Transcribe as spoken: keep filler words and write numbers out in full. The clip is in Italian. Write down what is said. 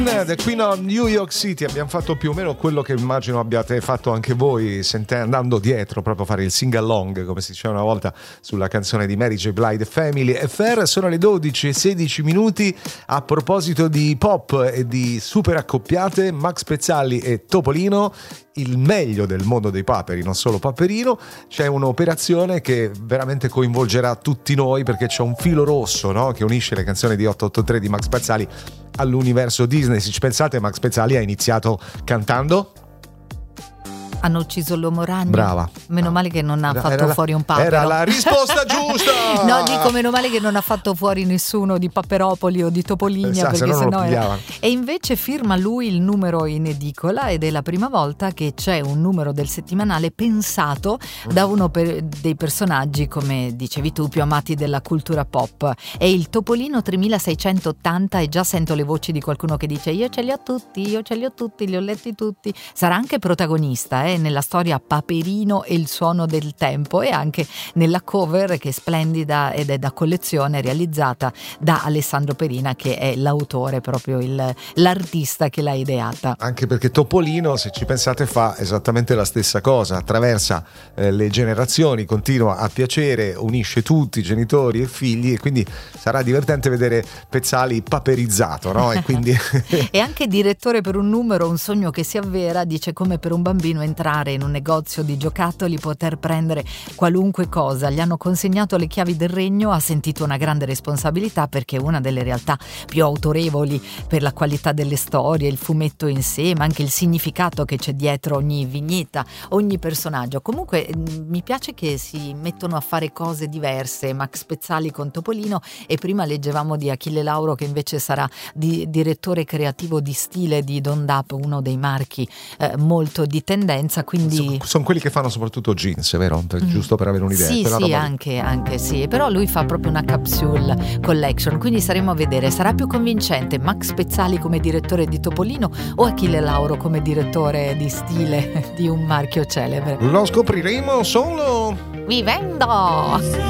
The Queen of New York City. Abbiamo fatto più o meno quello che immagino abbiate fatto anche voi, sente, andando dietro proprio a fare il sing along, come si diceva una volta sulla canzone di Mary J. Blige, Family Affair. Sono le dodici e sedici minuti. A proposito di pop e di super accoppiate, Max Pezzali e Topolino, il meglio del mondo dei paperi, non solo Paperino. C'è un'operazione che veramente coinvolgerà tutti noi, perché c'è un filo rosso, no? Che unisce le canzoni di otto otto tre di Max Pezzali all'universo Disney. Se ci pensate, Max Pezzali ha iniziato cantando Hanno ucciso l'uomo ragno. Brava. Meno male che non ha Era fatto la, fuori un papero. Era la risposta giusta. No, dico meno male che non ha fatto fuori nessuno di Paperopoli o di Topolinia, Sa, perché se no sennò era... E invece firma lui il numero in edicola, ed è la prima volta che c'è un numero del settimanale pensato da uno per, dei personaggi, come dicevi tu, più amati della cultura pop. È il Topolino tremilaseicentottanta e già sento le voci di qualcuno che dice: io ce li ho tutti, io ce li ho tutti, li ho letti tutti. Sarà anche protagonista, eh? Nella storia Paperino e il suono del tempo, e anche nella cover, che è splendida ed è da collezione, realizzata da Alessandro Perina, che è l'autore, proprio il, l'artista che l'ha ideata. Anche perché Topolino, se ci pensate, fa esattamente la stessa cosa, attraversa eh, le generazioni, continua a piacere, unisce tutti, genitori e figli, e quindi sarà divertente vedere Pezzali paperizzato, no? E quindi e anche direttore per un numero, un sogno che si avvera. Dice: come per un bambino entrare in un negozio di giocattoli, poter prendere qualunque cosa. Gli hanno consegnato le chiavi del regno, ha sentito una grande responsabilità, perché è una delle realtà più autorevoli per la qualità delle storie, il fumetto in sé, ma anche il significato che c'è dietro ogni vignetta, ogni personaggio. Comunque mi piace che si mettono a fare cose diverse, Max Pezzali con Topolino, e prima leggevamo di Achille Lauro, che invece sarà di, direttore creativo di stile di Don Dap, uno dei marchi eh, molto di tendenza. Quindi sono quelli che fanno soprattutto jeans, vero? Per, mm. Giusto per avere un'idea. Sì, sì, anche, anche sì. Però lui fa proprio una capsule collection, quindi saremo a vedere. Sarà più convincente Max Pezzali come direttore di Topolino o Achille Lauro come direttore di stile di un marchio celebre? Lo scopriremo solo vivendo.